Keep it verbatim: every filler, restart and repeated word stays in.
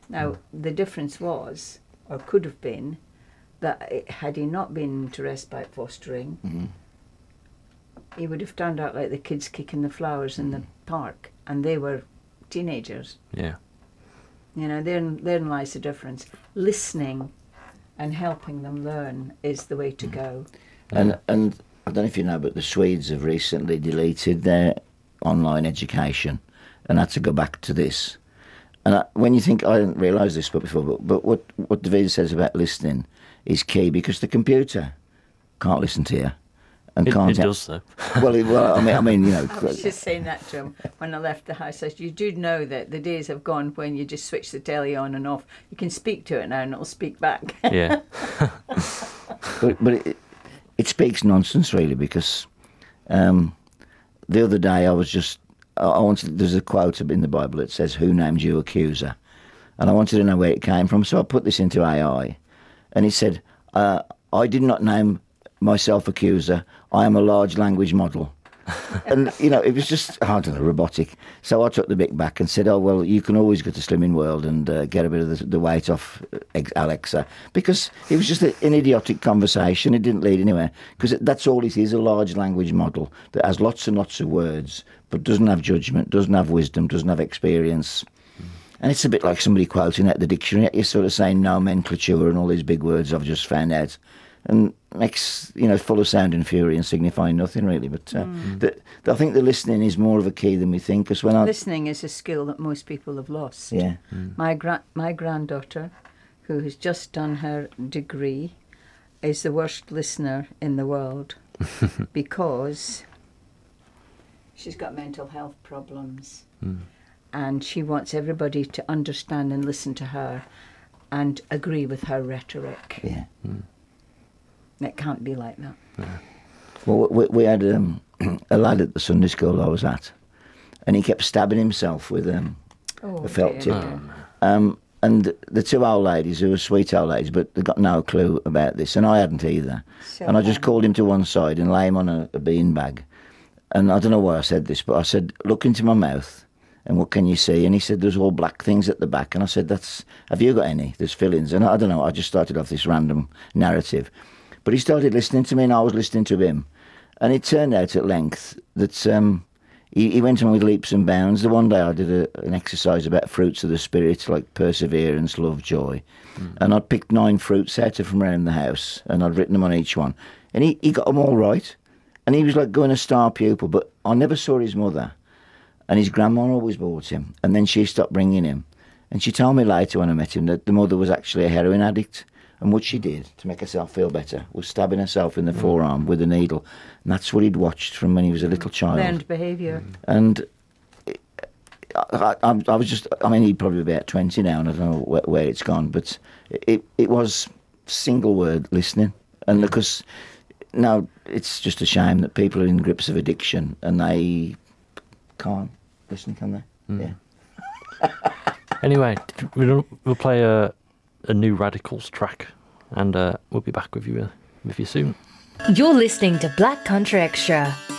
Now, mm. the difference was, or could have been, that it, had he not been into respite fostering, mm-hmm. he would have turned out like the kids kicking the flowers in the park, and they were teenagers. Yeah. You know, therein, therein lies the difference. Listening and helping them learn is the way to go. And and I don't know if you know, but the Swedes have recently deleted their online education and had to go back to this. And I, when you think, I didn't realise this before, but, but what, what David says about listening is key, because the computer can't listen to you. And it, can't it does, though. Well, it, well, I mean, I mean, you know. I was just saying that to him when I left the house. I said, you do know that the days have gone when you just switch the telly on and off. You can speak to it now and it'll speak back. Yeah. but but it, it speaks nonsense, really, because um, the other day I was just, I, I wanted, there's a quote in the Bible that says, "Who named you accuser?" And I wanted to know where it came from, so I put this into A I, and it said, uh, "I did not name myself accuser. I am a large language model." And, you know, it was just, I don't know, robotic. So I took the bit back and said, oh, well, you can always go to Slimming World and uh, get a bit of the, the weight off Alexa. Because it was just a, an idiotic conversation. It didn't lead anywhere. Because that's all it is, a large language model that has lots and lots of words, but doesn't have judgment, doesn't have wisdom, doesn't have experience. Mm. And it's a bit like somebody quoting out the dictionary. You're sort of saying nomenclature and all these big words I've just found out. And makes, you know, full of sound and fury and signifying nothing, really. But uh, mm. the, the, I think the listening is more of a key than we think. Because when I listening is a skill that most people have lost. Yeah. Mm. My gra- my granddaughter, who has just done her degree, is the worst listener in the world because she's got mental health problems, mm. and she wants everybody to understand and listen to her, and agree with her rhetoric. Yeah. Mm. It can't be like that. Yeah. Well, we, we had um, a lad at the Sunday school I was at, and he kept stabbing himself with um, oh, a felt dear, tip. dear. Um, and the two old ladies, who were sweet old ladies, but they got no clue about this, and I hadn't either. So and I just called him to one side and lay him on a, a bean bag. And I don't know why I said this, but I said, look into my mouth, and what can you see? And he said, there's all black things at the back. And I said, "That's have you got any? There's fillings." And I, I don't know, I just started off this random narrative. But he started listening to me and I was listening to him. And it turned out at length that um, he, he went on with leaps and bounds. The one day I did a, an exercise about fruits of the spirit, like perseverance, love, joy. Mm. And I'd picked nine fruits out of from around the house and I'd written them on each one. And he, he got them all right. And he was like going a star pupil, but I never saw his mother. And his grandma always bought him. And then she stopped bringing him. And she told me later when I met him that the mother was actually a heroin addict. And what she did to make herself feel better was stabbing herself in the mm. forearm with a needle. And that's what he'd watched from when he was a little child. Learned behaviour. Mm. And it, I, I, I was just, I mean, he'd probably be about twenty now, and I don't know where, where it's gone, but it, it was single word listening. And because now it's just a shame that people are in grips of addiction and they can't listen, can they? Mm. Yeah. Anyway, we'll, we'll play a... a new Radicals track, and uh, we'll be back with you uh, with you soon. You're listening to Black Country Extra.